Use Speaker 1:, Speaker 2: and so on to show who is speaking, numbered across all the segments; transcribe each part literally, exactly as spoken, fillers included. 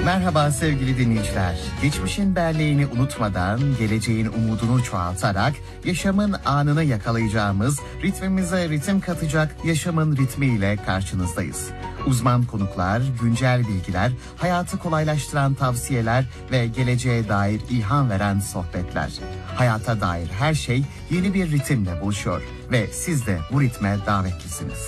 Speaker 1: Merhaba sevgili dinleyiciler. Geçmişin belleğini unutmadan, geleceğin umudunu çoğaltarak, yaşamın anını yakalayacağımız, ritmimize ritim katacak yaşamın ritmiyle karşınızdayız. Uzman konuklar, güncel bilgiler, hayatı kolaylaştıran tavsiyeler ve geleceğe dair ilham veren sohbetler. Hayata dair her şey yeni bir ritimle buluşuyor ve siz de bu ritme davetlisiniz.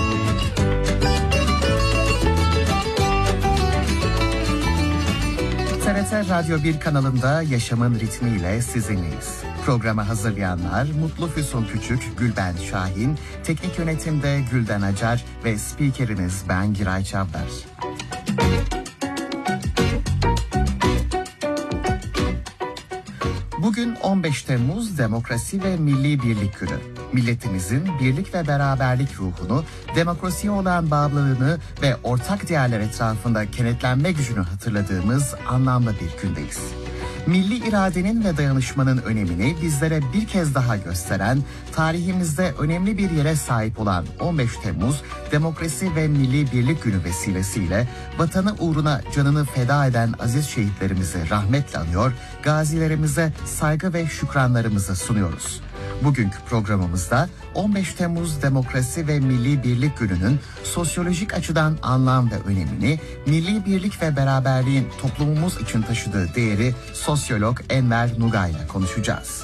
Speaker 1: T R T Radyo bir kanalında Yaşamın Ritmiyle sizinleyiz. Programı hazırlayanlar Mutlu Füsun Küçük, Gülben Şahin, teknik yönetimde Gülden Acar ve spikeriniz ben Giray Çavdar. Bugün on beş Temmuz Demokrasi ve Milli Birlik Günü. Milletimizin birlik ve beraberlik ruhunu, demokrasiye olan bağlılığını ve ortak değerler etrafında kenetlenme gücünü hatırladığımız anlamlı bir gündeyiz. Milli iradenin ve dayanışmanın önemini bizlere bir kez daha gösteren, tarihimizde önemli bir yere sahip olan on beş Temmuz Demokrasi ve Milli Birlik Günü vesilesiyle vatanı uğruna canını feda eden aziz şehitlerimizi rahmetle anıyor, gazilerimize saygı ve şükranlarımızı sunuyoruz. Bugünkü programımızda on beş Temmuz Demokrasi ve Milli Birlik Günü'nün sosyolojik açıdan anlam ve önemini, milli birlik ve beraberliğin toplumumuz için taşıdığı değeri sosyolog Enver Nugay ile konuşacağız.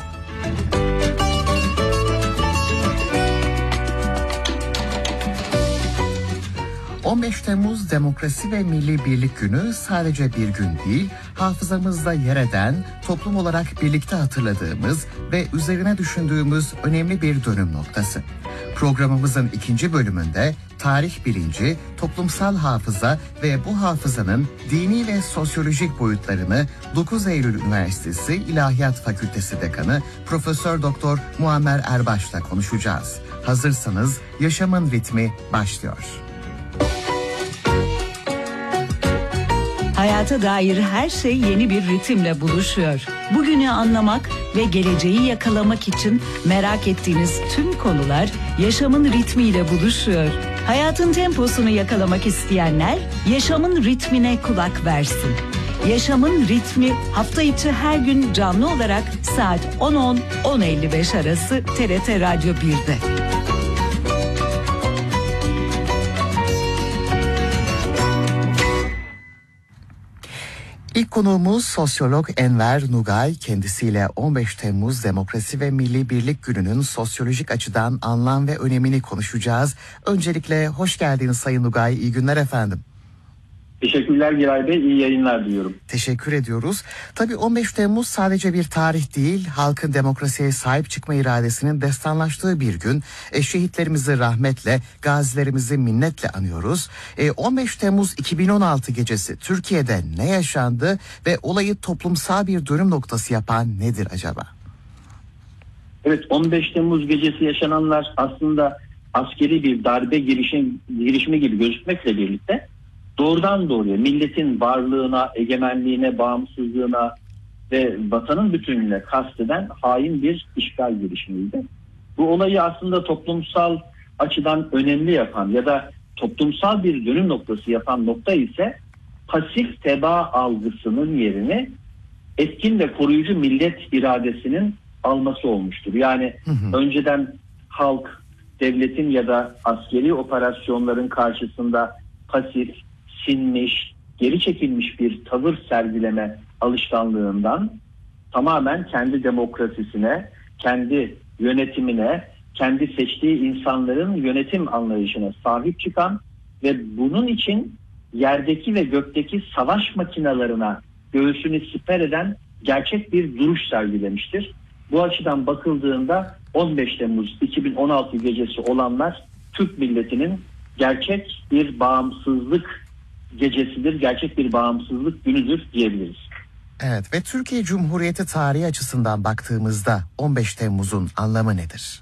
Speaker 1: on beş Temmuz Demokrasi ve Milli Birlik Günü sadece bir gün değil, hafızamızda yer eden, toplum olarak birlikte hatırladığımız ve üzerine düşündüğümüz önemli bir dönüm noktası. Programımızın ikinci bölümünde tarih bilinci, toplumsal hafıza ve bu hafızanın dini ve sosyolojik boyutlarını dokuz Eylül Üniversitesi İlahiyat Fakültesi Dekanı Profesör Doktor Muammer Erbaş'la konuşacağız. Hazırsanız Yaşamın Ritmi başlıyor.
Speaker 2: Hayata dair her şey yeni bir ritimle buluşuyor. Bugünü anlamak ve geleceği yakalamak için merak ettiğiniz tüm konular yaşamın ritmiyle buluşuyor. Hayatın temposunu yakalamak isteyenler yaşamın ritmine kulak versin. Yaşamın ritmi hafta içi her gün canlı olarak saat on on on elli beş arası T R T Radyo bir'de.
Speaker 1: İlk konuğumuz sosyolog Enver Nugay. Kendisiyle on beş Temmuz Demokrasi ve Milli Birlik Günü'nün sosyolojik açıdan anlam ve önemini konuşacağız. Öncelikle hoş geldiniz Sayın Nugay. İyi günler efendim.
Speaker 3: Teşekkürler Giray Bey, iyi yayınlar diliyorum.
Speaker 1: Teşekkür ediyoruz. Tabii on beş Temmuz sadece bir tarih değil, halkın demokrasiye sahip çıkma iradesinin destanlaştığı bir gün. E, şehitlerimizi rahmetle, gazilerimizi minnetle anıyoruz. E, on beş Temmuz iki bin on altı gecesi Türkiye'de ne yaşandı ve olayı toplumsal bir dönüm noktası yapan nedir acaba?
Speaker 3: Evet, on beş Temmuz gecesi yaşananlar aslında askeri bir darbe girişim, girişimi gibi gözükmekle birlikte doğrudan doğruya milletin varlığına, egemenliğine, bağımsızlığına ve vatanın bütünlüğüne kasteden hain bir işgal girişimiydi. Bu olayı aslında toplumsal açıdan önemli yapan ya da toplumsal bir dönüm noktası yapan nokta ise pasif tebaa algısının yerini etkin ve koruyucu millet iradesinin alması olmuştur. Yani hı hı. önceden halk, devletin ya da askeri operasyonların karşısında pasif, sinmiş, geri çekilmiş bir tavır sergileme alışkanlığından tamamen kendi demokrasisine, kendi yönetimine, kendi seçtiği insanların yönetim anlayışına sahip çıkan ve bunun için yerdeki ve gökteki savaş makinalarına göğsünü siper eden gerçek bir duruş sergilemiştir. Bu açıdan bakıldığında on beş Temmuz iki bin on altı gecesi olanlar Türk milletinin gerçek bir bağımsızlık gecesidir, gerçek bir bağımsızlık günüdür diyebiliriz.
Speaker 1: Evet ve Türkiye Cumhuriyeti tarihi açısından baktığımızda on beş Temmuz'un anlamı nedir?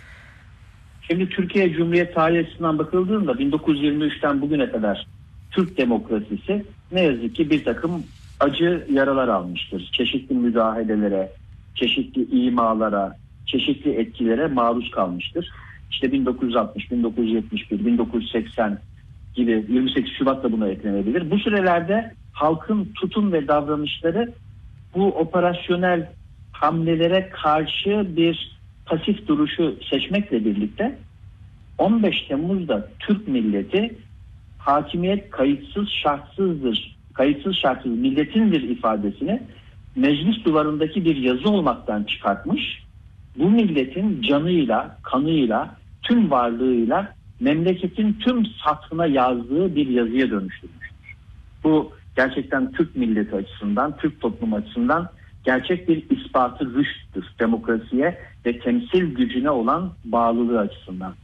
Speaker 3: Şimdi Türkiye Cumhuriyeti tarihi açısından bakıldığında bin dokuz yüz yirmi üçten bugüne kadar Türk demokrasisi ne yazık ki bir takım acı yaralar almıştır. Çeşitli müdahalelere, çeşitli imalara, çeşitli etkilere maruz kalmıştır. İşte bin dokuz yüz altmış, bin dokuz yüz yetmiş bir, bin dokuz yüz seksen gibi, yirmi sekiz Şubat da buna eklenebilir. Bu sürelerde halkın tutum ve davranışları bu operasyonel hamlelere karşı bir pasif duruşu seçmekle birlikte on beş Temmuz'da Türk milleti hakimiyet kayıtsız şartsızdır, kayıtsız şartsız milletindir ifadesini meclis duvarındaki bir yazı olmaktan çıkartmış, bu milletin canıyla, kanıyla, tüm varlığıyla memleketin tüm satrına yazdığı bir yazıya dönüştürmüştür. Bu gerçekten Türk milleti açısından, Türk toplum açısından gerçek bir ispatı rüşttür demokrasiye ve temsil gücüne olan bağlılığı açısından.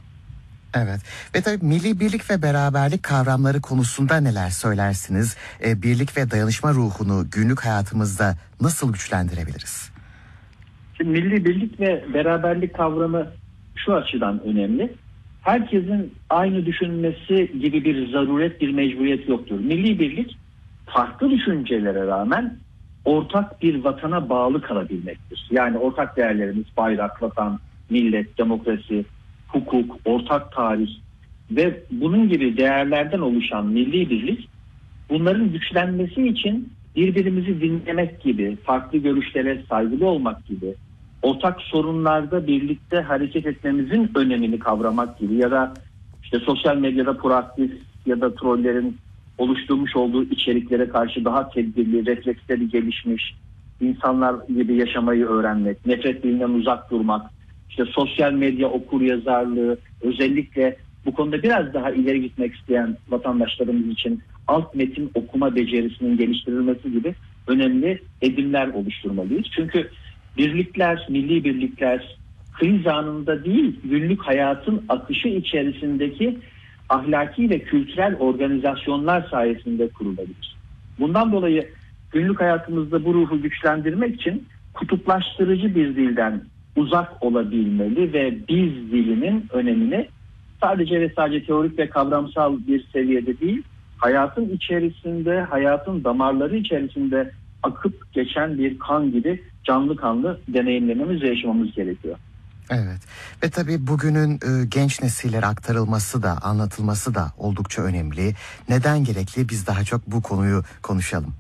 Speaker 1: Evet ve tabii milli birlik ve beraberlik kavramları konusunda neler söylersiniz? E, birlik ve dayanışma ruhunu günlük hayatımızda nasıl güçlendirebiliriz?
Speaker 3: Şimdi milli birlik ve beraberlik kavramı şu açıdan önemli. Herkesin aynı düşünmesi gibi bir zaruret, bir mecburiyet yoktur. Milli birlik farklı düşüncelere rağmen ortak bir vatana bağlı kalabilmektir. Yani ortak değerlerimiz bayrak, vatan, millet, demokrasi, hukuk, ortak tarih ve bunun gibi değerlerden oluşan milli birlik, bunların güçlenmesi için birbirimizi dinlemek gibi, farklı görüşlere saygılı olmak gibi, ortak sorunlarda birlikte hareket etmemizin önemini kavramak gibi ya da işte sosyal medyada proaktif ya da trollerin oluşturmuş olduğu içeriklere karşı daha tedbirli, refleksleri gelişmiş insanlar gibi yaşamayı öğrenmek, nefret dilinden uzak durmak, işte sosyal medya okuryazarlığı, özellikle bu konuda biraz daha ileri gitmek isteyen vatandaşlarımız için alt metin okuma becerisinin geliştirilmesi gibi önemli edimler oluşturmalıyız. Çünkü birlikler, milli birlikler kriz anında değil, günlük hayatın akışı içerisindeki ahlaki ve kültürel organizasyonlar sayesinde kurulabilir. Bundan dolayı günlük hayatımızda bu ruhu güçlendirmek için kutuplaştırıcı bir dilden uzak olabilmeli ve biz dilinin önemini sadece ve sadece teorik ve kavramsal bir seviyede değil, hayatın içerisinde, hayatın damarları içerisinde akıp geçen bir kan gibi canlı kanlı deneyimlememiz ve yaşamamız gerekiyor.
Speaker 1: Evet ve tabii bugünün e, genç nesillere aktarılması da, anlatılması da oldukça önemli. Neden gerekli? Biz daha çok bu konuyu konuşalım.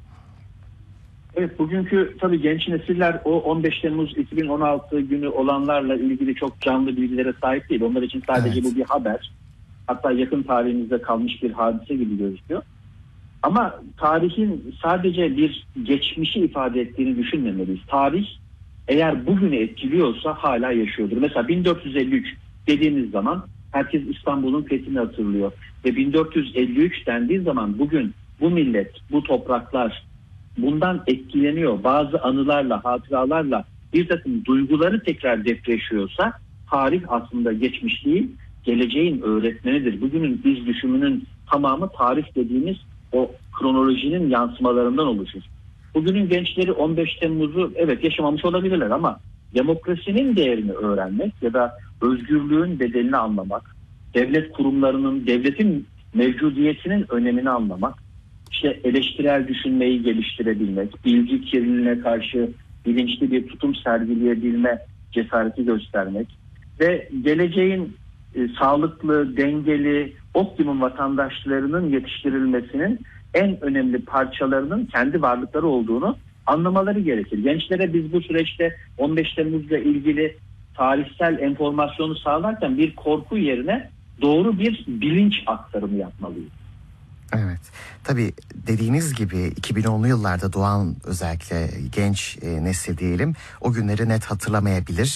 Speaker 3: Evet, bugünkü tabii genç nesiller o on beş Temmuz iki bin on altı günü olanlarla ilgili çok canlı bilgilere sahip değil. Onlar için sadece evet. Bu bir haber. Hatta yakın tarihimizde kalmış bir hadise gibi gözüküyor. Ama tarihin sadece bir geçmişi ifade ettiğini düşünmemeliyiz. Tarih eğer bugünü etkiliyorsa hala yaşıyordur. Mesela bin dört yüz elli üç dediğimiz zaman herkes İstanbul'un fethini hatırlıyor. Ve bin dört yüz elli üç dendiği zaman bugün bu millet, bu topraklar bundan etkileniyor. Bazı anılarla, hatıralarla bir takım duyguları tekrar depreşiyorsa tarih aslında geçmiş değil, geleceğin öğretmenidir. Bugünün iz düşümünün tamamı tarih dediğimiz o kronolojinin yansımalarından oluşur. Bugünün gençleri on beş Temmuz'u evet yaşamamış olabilirler ama demokrasinin değerini öğrenmek ya da özgürlüğün bedelini anlamak, devlet kurumlarının, devletin mevcudiyetinin önemini anlamak, işte eleştirel düşünmeyi geliştirebilmek, bilgi kirliliğine karşı bilinçli bir tutum sergileyebilme cesareti göstermek ve geleceğin e, sağlıklı, dengeli, optimum vatandaşlarının yetiştirilmesinin en önemli parçalarının kendi varlıkları olduğunu anlamaları gerekir. Gençlere biz bu süreçte on beş Temmuz'la ilgili tarihsel enformasyonu sağlarken bir korku yerine doğru bir bilinç aktarımı yapmalıyız.
Speaker 1: Evet. Tabii dediğiniz gibi iki bin onlu yıllarda doğan özellikle genç e, nesil diyelim o günleri net hatırlamayabilir.